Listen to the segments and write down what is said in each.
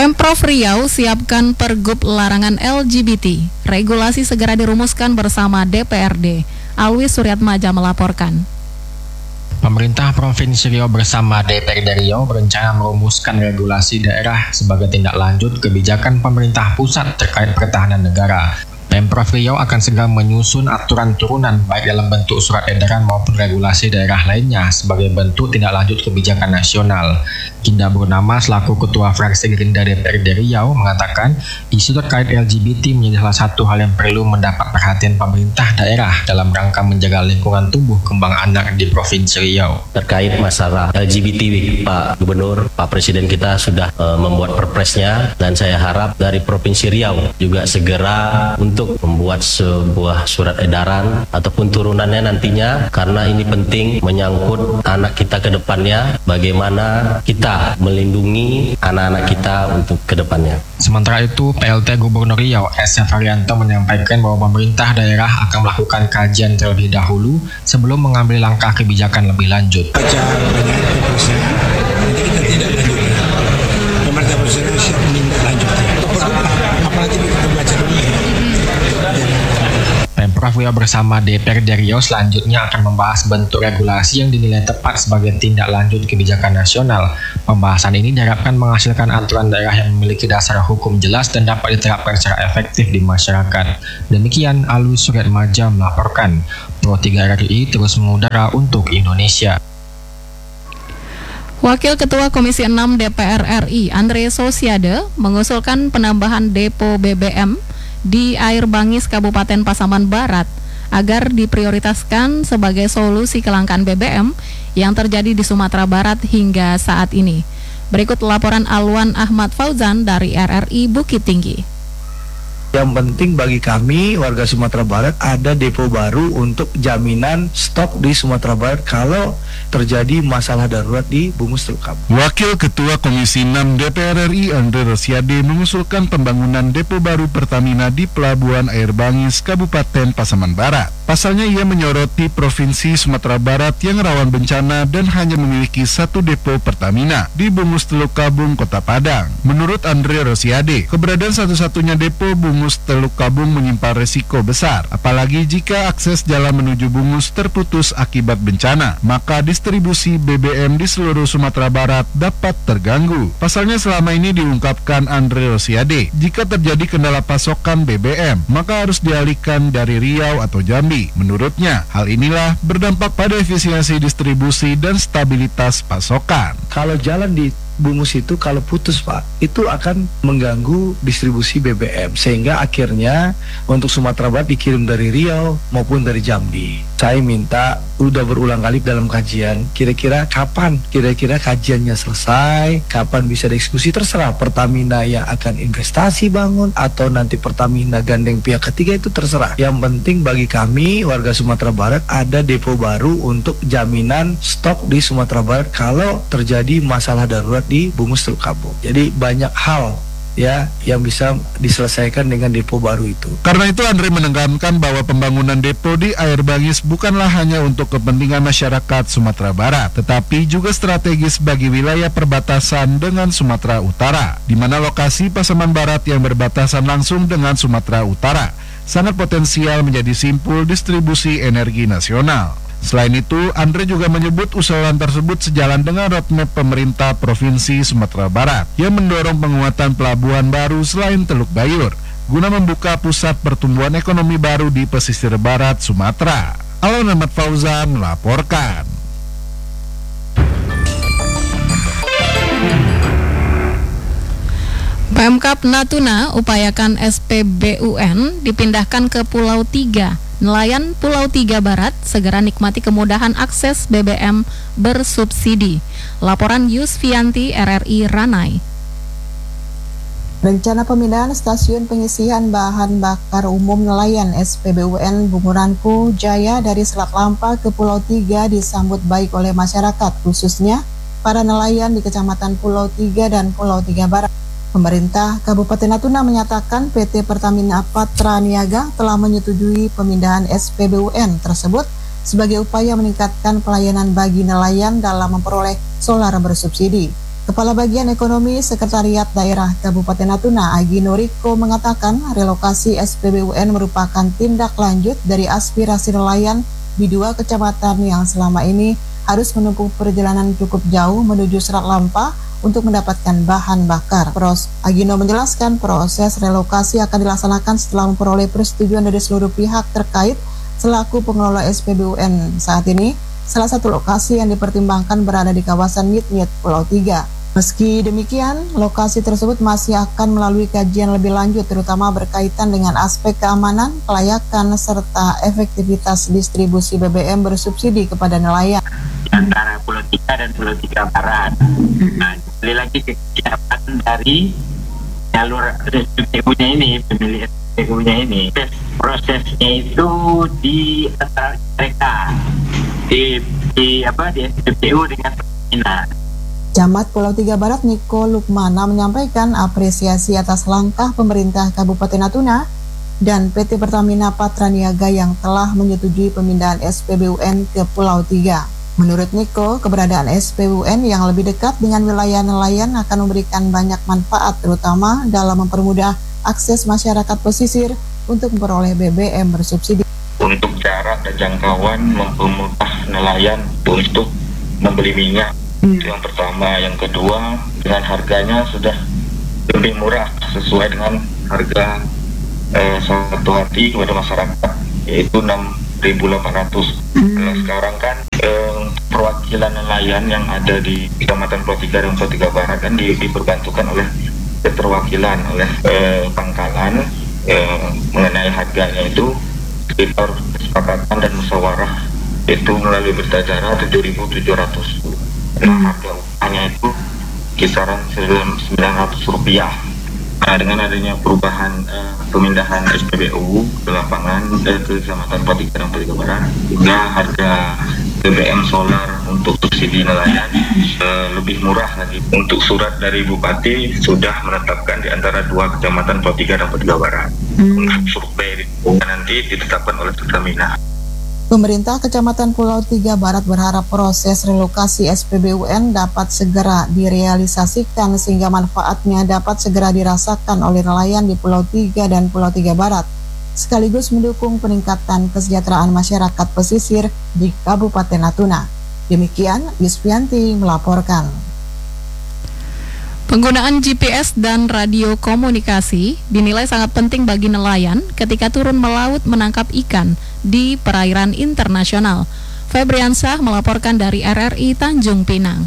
Pemprov Riau siapkan pergub larangan LGBT. Regulasi segera dirumuskan bersama DPRD. Alwi Suryatmaja melaporkan. Pemerintah Provinsi Riau bersama DPRD Riau berencana merumuskan regulasi daerah sebagai tindak lanjut kebijakan pemerintah pusat terkait pertahanan negara. Pemprov Riau akan segera menyusun aturan turunan baik dalam bentuk surat edaran maupun regulasi daerah lainnya sebagai bentuk tindak lanjut kebijakan nasional. Kinda Burnama selaku Ketua Fraksi Gerindra DPRD Riau mengatakan isu terkait LGBT menjadi salah satu hal yang perlu mendapat perhatian pemerintah daerah dalam rangka menjaga lingkungan tumbuh kembang anak di Provinsi Riau. Terkait masalah LGBT, Pak Gubernur, Pak Presiden kita sudah membuat perpresnya dan saya harap dari Provinsi Riau juga segera untuk membuat sebuah surat edaran ataupun turunannya nantinya, karena ini penting menyangkut anak kita ke depannya, bagaimana kita melindungi anak-anak kita untuk ke depannya. Sementara itu, PLT Gubernur Riau SF Haryanto menyampaikan bahwa pemerintah daerah akan melakukan kajian terlebih dahulu sebelum mengambil langkah kebijakan lebih lanjut. Baca banyak nanti kita tidak lanjut. Pemerintah pusat siap menindaklanjuti. Apalagi kita baca dulu ya. Pemprov Riau bersama DPRD Riau selanjutnya akan membahas bentuk regulasi yang dinilai tepat sebagai tindak lanjut kebijakan nasional. Pembahasan ini diharapkan menghasilkan aturan daerah yang memiliki dasar hukum jelas dan dapat diterapkan secara efektif di masyarakat. Demikian Alwi Suryatmaja melaporkan. Pro 3 RRI terus mengudara untuk Indonesia. Wakil Ketua Komisi 6 DPR RI Andre Sosiade mengusulkan penambahan depo BBM di Air Bangis Kabupaten Pasaman Barat agar diprioritaskan sebagai solusi kelangkaan BBM yang terjadi di Sumatera Barat hingga saat ini. Berikut laporan Alwan Ahmad Fauzan dari RRI Bukit Tinggi. Yang penting bagi kami warga Sumatera Barat ada depo baru untuk jaminan stok di Sumatera Barat kalau terjadi masalah darurat di Bungus Teluk Kabung. Wakil Ketua Komisi 6 DPR RI Andre Rosiade mengusulkan pembangunan depo baru Pertamina di Pelabuhan Air Bangis, Kabupaten Pasaman Barat. Pasalnya ia menyoroti Provinsi Sumatera Barat yang rawan bencana dan hanya memiliki satu depo Pertamina di Bungus Teluk Kabung, Kota Padang. Menurut Andre Rosiade, keberadaan satu-satunya depo Bungus Teluk Kabung menyimpan resiko besar, apalagi jika akses jalan menuju Bungus terputus akibat bencana, maka distribusi BBM di seluruh Sumatera Barat dapat terganggu. Pasalnya selama ini diungkapkan Andre Rosiade, jika terjadi kendala pasokan BBM, maka harus dialihkan dari Riau atau Jambi. Menurutnya, hal inilah berdampak pada efisiensi distribusi dan stabilitas pasokan. Kalau jalan di Bungus itu kalau putus Pak, itu akan mengganggu distribusi BBM sehingga akhirnya untuk Sumatera Barat dikirim dari Riau maupun dari Jambi. Saya minta udah berulang kali dalam kajian, kira-kira kapan kajiannya selesai, kapan bisa dieksekusi, terserah Pertamina yang akan investasi bangun atau nanti Pertamina gandeng pihak ketiga, itu terserah. Yang penting bagi kami warga Sumatera Barat ada depo baru untuk jaminan stok di Sumatera Barat kalau terjadi masalah darurat di Bungus Teluk Kabung. Jadi banyak hal ya yang bisa diselesaikan dengan depo baru itu. Karena itu Andre menekankan bahwa pembangunan depo di Air Bangis bukanlah hanya untuk kepentingan masyarakat Sumatera Barat, tetapi juga strategis bagi wilayah perbatasan dengan Sumatera Utara, di mana lokasi Pasaman Barat yang berbatasan langsung dengan Sumatera Utara sangat potensial menjadi simpul distribusi energi nasional. Selain itu, Andre juga menyebut usulan tersebut sejalan dengan roadmap pemerintah Provinsi Sumatera Barat yang mendorong penguatan pelabuhan baru selain Teluk Bayur guna membuka pusat pertumbuhan ekonomi baru di pesisir barat Sumatera. Alwan Ahmad Fauzan melaporkan. Pemkab Natuna upayakan SPBUN dipindahkan ke Pulau 3. Nelayan Pulau 3 Barat segera nikmati kemudahan akses BBM bersubsidi. Laporan Yusfianti RRI Ranai. Rencana pemindahan stasiun pengisian bahan bakar umum nelayan SPBUN Bunguranku Jaya dari Selat Lampa ke Pulau 3 disambut baik oleh masyarakat, khususnya para nelayan di Kecamatan Pulau 3 dan Pulau 3 Barat. Pemerintah Kabupaten Natuna menyatakan PT Pertamina Patra Niaga telah menyetujui pemindahan SPBUN tersebut sebagai upaya meningkatkan pelayanan bagi nelayan dalam memperoleh solar bersubsidi. Kepala Bagian Ekonomi Sekretariat Daerah Kabupaten Natuna, Agi Noriko, mengatakan relokasi SPBUN merupakan tindak lanjut dari aspirasi nelayan di 2 kecamatan yang selama ini harus menempuh perjalanan cukup jauh menuju Selat Lampa untuk mendapatkan bahan bakar. Agino menjelaskan proses relokasi akan dilaksanakan setelah memperoleh persetujuan dari seluruh pihak terkait selaku pengelola SPBUN. Saat ini, salah satu lokasi yang dipertimbangkan berada di kawasan Nyit-Nyit, Pulau 3. Meski demikian, lokasi tersebut masih akan melalui kajian lebih lanjut, terutama berkaitan dengan aspek keamanan, kelayakan, serta efektivitas distribusi BBM bersubsidi kepada nelayan. Antara Pulau 3 dan Pulau 3 Barat. Nah, kembali lagi ke kesiapan dari jalur SPBU-nya ini, pemilik SPBU-nya ini. Prosesnya itu di antara mereka di SPBU dengan Pertamina. Camat Pulau 3 Barat Niko Lukmana menyampaikan apresiasi atas langkah pemerintah Kabupaten Natuna dan PT Pertamina Patraniaga yang telah menyetujui pemindahan SPBUN ke Pulau 3. Menurut Niko, keberadaan SPBUN yang lebih dekat dengan wilayah nelayan akan memberikan banyak manfaat, terutama dalam mempermudah akses masyarakat pesisir untuk memperoleh BBM bersubsidi. Untuk jarak dan jangkauan mempermudah nelayan untuk membeli minyak. Itu yang pertama. Yang kedua, dengan harganya sudah lebih murah sesuai dengan harga satu hati kepada masyarakat, yaitu 6.800. Kalau sekarang kan perwakilan nelayan yang ada di Kecamatan Pulau 3 dan Pulau 3 Barat kan diperbantukan oleh keterwakilan oleh pangkalan mengenai harganya itu sekitar kesepakatan dan musyawarah itu melalui berita acara 7.700. Nah, harga upahnya itu kisaran Rp900. Nah, dengan adanya perubahan pemindahan SPBU ke lapangan ke Kecamatan Pulau 3 dan Pulau 3 Barat, juga harga BBM solar untuk subsidi nelayan lebih murah lagi. Untuk surat dari Bupati sudah menetapkan di antara 2 Kecamatan Pulau 3 dan Pulau 3 Barat. Untuk survei nanti ditetapkan oleh Pertamina. Pemerintah Kecamatan Pulau 3 Barat berharap proses relokasi SPBUN dapat segera direalisasikan sehingga manfaatnya dapat segera dirasakan oleh nelayan di Pulau 3 dan Pulau 3 Barat, sekaligus mendukung peningkatan kesejahteraan masyarakat pesisir di Kabupaten Natuna. Demikian, Yusfianti melaporkan. Penggunaan GPS dan radio komunikasi dinilai sangat penting bagi nelayan ketika turun melaut menangkap ikan di perairan internasional. Febriansah melaporkan dari RRI Tanjung Pinang.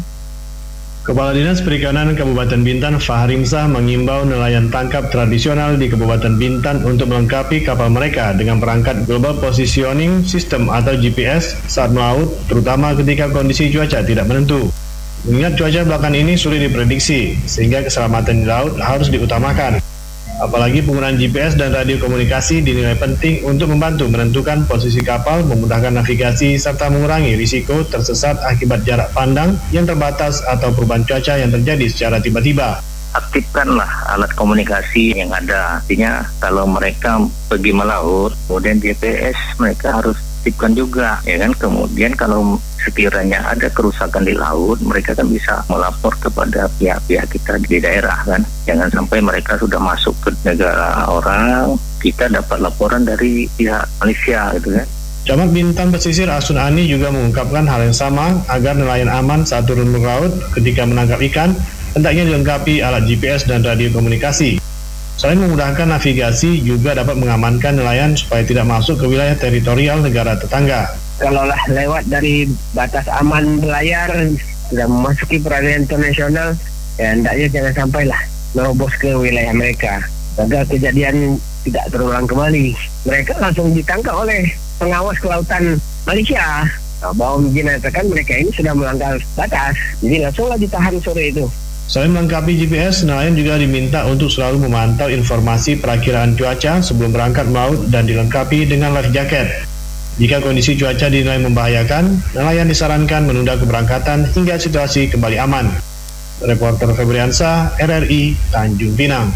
Kepala Dinas Perikanan Kabupaten Bintan Fahrimsah mengimbau nelayan tangkap tradisional di Kabupaten Bintan untuk melengkapi kapal mereka dengan perangkat Global Positioning System atau GPS saat melaut, terutama ketika kondisi cuaca tidak menentu. Mengingat cuaca belakangan ini sulit diprediksi, sehingga keselamatan di laut harus diutamakan. Apalagi penggunaan GPS dan radio komunikasi dinilai penting untuk membantu menentukan posisi kapal, memudahkan navigasi, serta mengurangi risiko tersesat akibat jarak pandang yang terbatas atau perubahan cuaca yang terjadi secara tiba-tiba. Aktifkanlah alat komunikasi yang ada. Artinya kalau mereka pergi melaut, kemudian GPS mereka harus aktifkan juga, ya kan. Kemudian kalau sekiranya ada kerusakan di laut, mereka kan bisa melapor kepada pihak-pihak kita di daerah kan. Jangan sampai mereka sudah masuk ke negara orang, kita dapat laporan dari pihak Malaysia gitu kan. Camat Bintan Pesisir Asun Ani juga mengungkapkan hal yang sama agar nelayan aman saat turun ke laut ketika menangkap ikan, hendaknya dilengkapi alat GPS dan radio komunikasi. Selain memudahkan navigasi, juga dapat mengamankan nelayan supaya tidak masuk ke wilayah teritorial negara tetangga. Kalau lah lewat dari batas aman berlayar, sudah memasuki perairan internasional, ya hendaknya jangan sampailah merobos ke wilayah mereka, agar kejadian tidak terulang kembali. Mereka langsung ditangkap oleh pengawas kelautan Malaysia, bahwa menyatakan mereka ini sudah melanggar batas, jadi langsunglah ditahan sore itu. Selain melengkapi GPS, nelayan juga diminta untuk selalu memantau informasi perakiraan cuaca sebelum berangkat melaut dan dilengkapi dengan life jacket. Jika kondisi cuaca dinilai membahayakan, nelayan disarankan menunda keberangkatan hingga situasi kembali aman. Reporter Febriansah, RRI, Tanjung Pinang.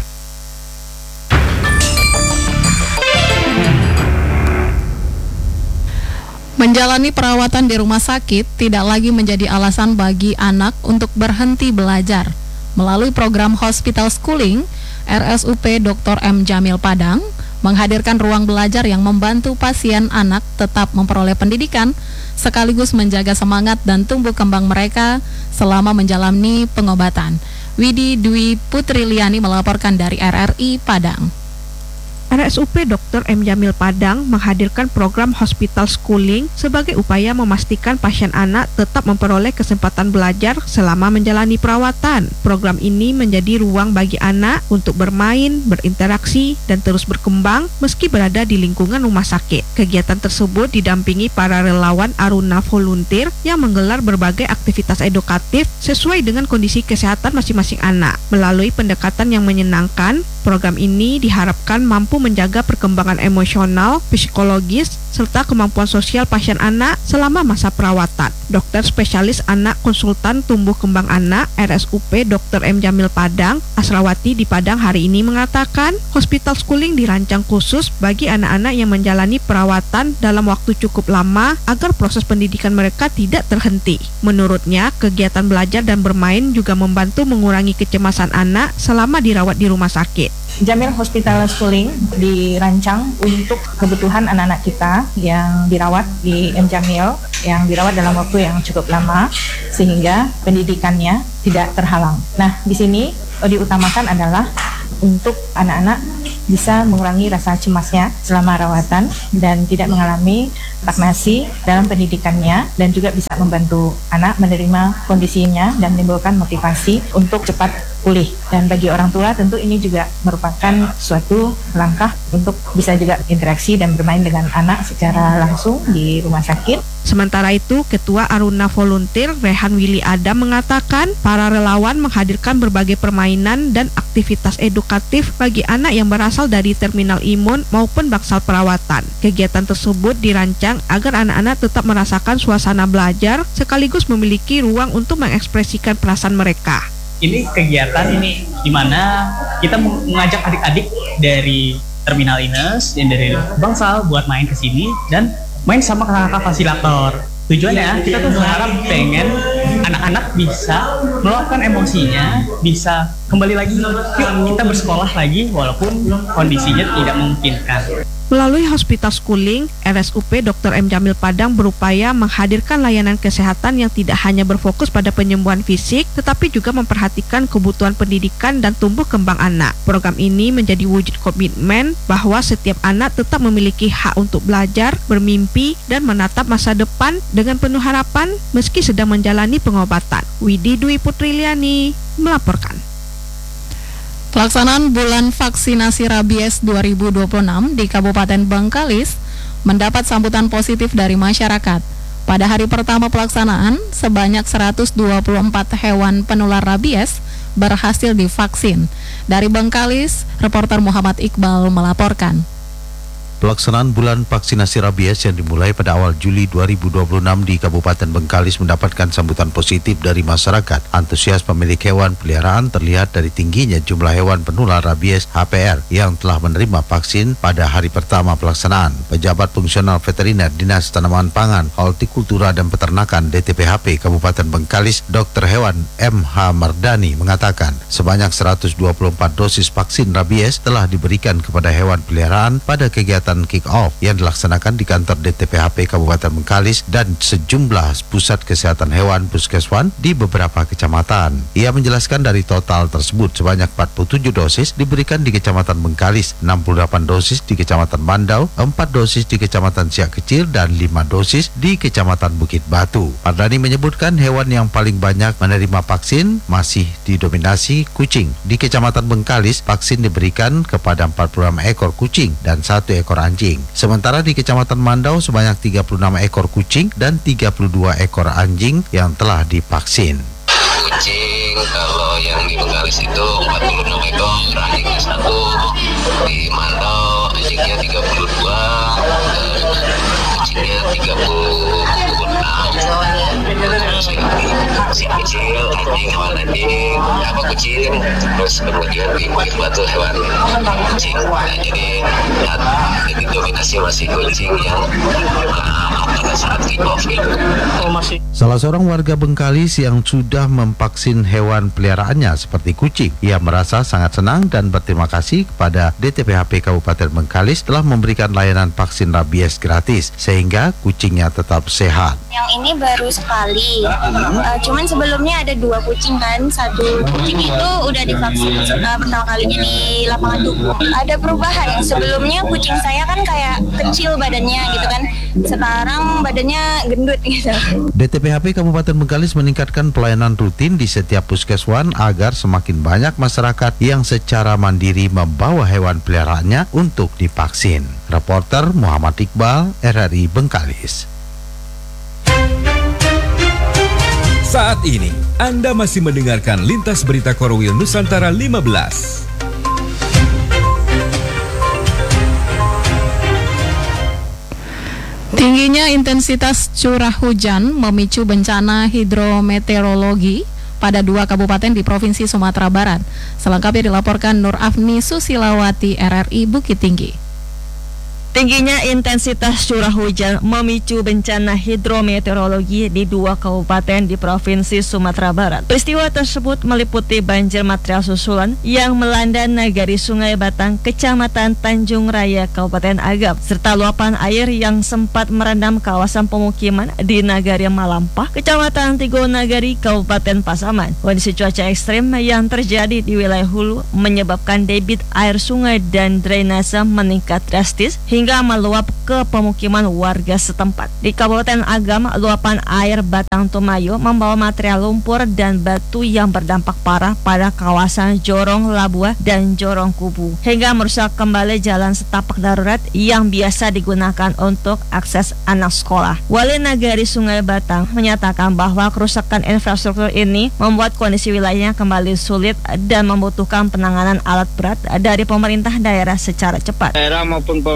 Menjalani perawatan di rumah sakit tidak lagi menjadi alasan bagi anak untuk berhenti belajar. Melalui program Hospital Schooling, RSUP Dr. M. Jamil Padang menghadirkan ruang belajar yang membantu pasien anak tetap memperoleh pendidikan, sekaligus menjaga semangat dan tumbuh kembang mereka selama menjalani pengobatan. Widi Dwi Putriliani melaporkan dari RRI Padang. RSUP Dr. M. Jamil Padang menghadirkan program Hospital Schooling sebagai upaya memastikan pasien anak tetap memperoleh kesempatan belajar selama menjalani perawatan. Program ini menjadi ruang bagi anak untuk bermain, berinteraksi, dan terus berkembang meski berada di lingkungan rumah sakit. Kegiatan tersebut didampingi para relawan Aruna Volunteer yang menggelar berbagai aktivitas edukatif sesuai dengan kondisi kesehatan masing-masing anak. Melalui pendekatan yang menyenangkan, program ini diharapkan mampu menjaga perkembangan emosional, psikologis, serta kemampuan sosial pasien anak selama masa perawatan. Dokter spesialis anak konsultan tumbuh kembang anak RSUP Dr. M. Jamil Padang, Asrawati di Padang hari ini mengatakan, Hospital Schooling dirancang khusus bagi anak-anak yang menjalani perawatan dalam waktu cukup lama agar proses pendidikan mereka tidak terhenti. Menurutnya, kegiatan belajar dan bermain juga membantu mengurangi kecemasan anak selama dirawat di rumah sakit. Jamil Hospital Schooling dirancang untuk kebutuhan anak-anak kita yang dirawat di M. Jamil, yang dirawat dalam waktu yang cukup lama sehingga pendidikannya tidak terhalang. Nah, di sini diutamakan adalah untuk anak-anak bisa mengurangi rasa cemasnya selama rawatan dan tidak mengalami stagnasi dalam pendidikannya, dan juga bisa membantu anak menerima kondisinya dan menimbulkan motivasi untuk cepat pulih. Dan bagi orang tua tentu ini juga merupakan suatu langkah untuk bisa juga interaksi dan bermain dengan anak secara langsung di rumah sakit. Sementara itu, Ketua Aruna Volunteer Rehan Willy Adam mengatakan para relawan menghadirkan berbagai permainan dan aktivitas edukatif bagi anak yang berasal dari terminal imun maupun bangsal perawatan. Kegiatan tersebut dirancang agar anak-anak tetap merasakan suasana belajar sekaligus memiliki ruang untuk mengekspresikan perasaan mereka. Ini kegiatan ini di mana kita mengajak adik-adik dari terminal Ines dan dari bangsal buat main ke sini dan main sama kakak fasilitator. Tujuannya kita tuh berharap pengen anak-anak bisa meluapkan emosinya, bisa kembali lagi, yuk kita bersekolah lagi walaupun kondisinya tidak memungkinkan. Melalui Hospital Schooling, RSUP Dr. M. Jamil Padang berupaya menghadirkan layanan kesehatan yang tidak hanya berfokus pada penyembuhan fisik, tetapi juga memperhatikan kebutuhan pendidikan dan tumbuh kembang anak. Program ini menjadi wujud komitmen bahwa setiap anak tetap memiliki hak untuk belajar, bermimpi, dan menatap masa depan dengan penuh harapan meski sedang menjalani pengobatan. Widi Dwi Putriliani melaporkan. Pelaksanaan bulan vaksinasi rabies 2026 di Kabupaten Bengkalis mendapat sambutan positif dari masyarakat. Pada hari pertama pelaksanaan, sebanyak 124 hewan penular rabies berhasil divaksin. Dari Bengkalis, reporter Muhammad Iqbal melaporkan. Pelaksanaan bulan vaksinasi rabies yang dimulai pada awal Juli 2026 di Kabupaten Bengkalis mendapatkan sambutan positif dari masyarakat. Antusias pemilik hewan peliharaan terlihat dari tingginya jumlah hewan penular rabies HPR yang telah menerima vaksin pada hari pertama pelaksanaan. Pejabat fungsional veteriner Dinas Tanaman Pangan, Hortikultura dan Peternakan DTPHP Kabupaten Bengkalis, Dr. Hewan M.H. Mardani mengatakan sebanyak 124 dosis vaksin rabies telah diberikan kepada hewan peliharaan pada kegiatan kick-off yang dilaksanakan di kantor DTPHP Kabupaten Bengkalis dan sejumlah pusat kesehatan hewan puskeswan di beberapa kecamatan. Ia menjelaskan dari total tersebut sebanyak 47 dosis diberikan di Kecamatan Bengkalis, 68 dosis di Kecamatan Bandau, 4 dosis di Kecamatan Siak Kecil, dan 5 dosis di Kecamatan Bukit Batu. Mardani menyebutkan hewan yang paling banyak menerima vaksin masih didominasi kucing. Di Kecamatan Bengkalis, vaksin diberikan kepada 46 ekor kucing dan 1 ekor anjing. Sementara di Kecamatan Mandau sebanyak 36 ekor kucing dan 32 ekor anjing yang telah divaksin. Kucing kalau yang di Bengkalis itu 46 ekor, anjingnya 1, di Mandau anjingnya 32 dan kucingnya 30 si kecil, anjing, hewan anjing, apa kucing, terus kemudian di batu hewan kucing. Nah, jadi dominasi masih kucing yang pada saat kick-off gitu. Salah seorang warga Bengkalis yang sudah memvaksin hewan peliharaannya seperti kucing, ia merasa sangat senang dan berterima kasih kepada DTPHP Kabupaten Bengkalis telah memberikan layanan vaksin rabies gratis sehingga kucingnya tetap sehat. Yang ini baru sekali, cuman sebelumnya ada 2 kucing kan, 1 kucing itu udah divaksin pertama kalinya di lapangan Tugu. Ada perubahan, sebelumnya kucing saya kan kayak kecil badannya gitu kan, sekarang badannya gendut gitu. DTPHP Kabupaten Bengkalis meningkatkan pelayanan rutin di setiap puskeswan agar semakin banyak masyarakat yang secara mandiri membawa hewan peliharaannya untuk divaksin. Reporter Muhammad Iqbal, RRI Bengkalis. Saat ini, Anda masih mendengarkan Lintas Berita Korwil Nusantara 15. Tingginya intensitas curah hujan memicu bencana hidrometeorologi pada 2 kabupaten di Provinsi Sumatera Barat. Selengkapnya dilaporkan Nur Afni Susilawati, RRI Bukit Tinggi. Tingginya intensitas curah hujan memicu bencana hidrometeorologi di 2 kabupaten di Provinsi Sumatera Barat. Peristiwa tersebut meliputi banjir material susulan yang melanda Nagari Sungai Batang, Kecamatan Tanjung Raya, Kabupaten Agam, serta luapan air yang sempat merendam kawasan pemukiman di Nagari Malampah, Kecamatan Tigo Nagari, Kabupaten Pasaman. Kondisi cuaca ekstrim yang terjadi di wilayah hulu menyebabkan debit air sungai dan drainase meningkat drastis hingga meluap ke pemukiman warga setempat. Di Kabupaten Agam, luapan air Batang Tumayo membawa material lumpur dan batu yang berdampak parah pada kawasan Jorong Labua dan Jorong Kubu, hingga merusak kembali jalan setapak darurat yang biasa digunakan untuk akses anak sekolah. Wali Nagari Sungai Batang menyatakan bahwa kerusakan infrastruktur ini membuat kondisi wilayahnya kembali sulit dan membutuhkan penanganan alat berat dari pemerintah daerah secara cepat. Daerah maupun